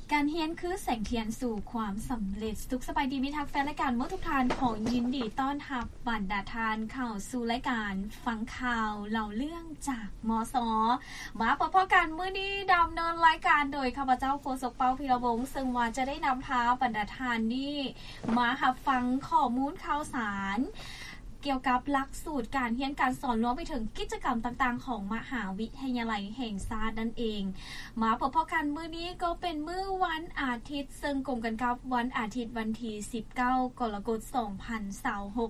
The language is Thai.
การเฮียนคือแสงเทียนสู่ความสำเร็จทุกสบายดีมิทักแฟนรายการเมื่อทุกทานขอยินดีต้อนรับบรรดาทานข่าวสู่รายการฟังข่าวเล่าเรื่องจากมส.มาพบกันเมื่อนี้ดำเนินรายการโดยข้าพเจ้าโฆษกเปาพีระวงศ์ซึ่งว่าจะได้นำพาบรรดาทานนี่มาหับฟังข้อมูลข่าวสารเกี่ยวกับหลักสูตรการเรียนการสอนรวมไปถึงกิจกรรมต่างๆของมหาวิทยาลัยแห่งชาตินั่นเองมาพบกันมื้อนี้ก็เป็นมื้อวันอาทิตย์ซึ่งกลมกันกับวันอาทิตย์วันที่19 กรกฎาคม